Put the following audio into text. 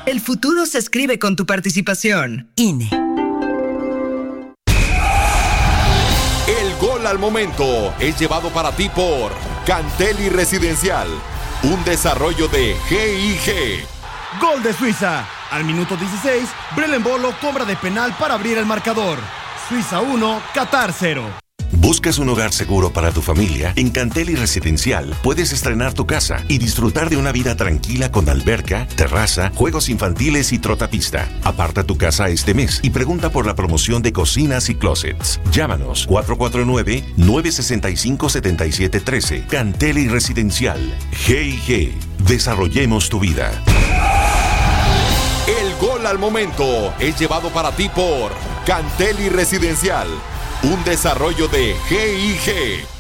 El futuro se escribe con tu participación. INE. El gol al momento es llevado para ti por Cantelli Residencial, un desarrollo de GIG. Gol de Suiza. Al minuto 16, Brelen Bolo cobra de penal para abrir el marcador. Suiza 1, Qatar 0. ¿Buscas un hogar seguro para tu familia? En Cantelli Residencial puedes estrenar tu casa y disfrutar de una vida tranquila con alberca, terraza, juegos infantiles y trotapista. Aparta tu casa este mes y pregunta por la promoción de cocinas y closets. Llámanos 449-965-7713. Cantelli Residencial. G&G. Desarrollemos tu vida. El gol al momento es llevado para ti por Cantelli Residencial, un desarrollo de GIG.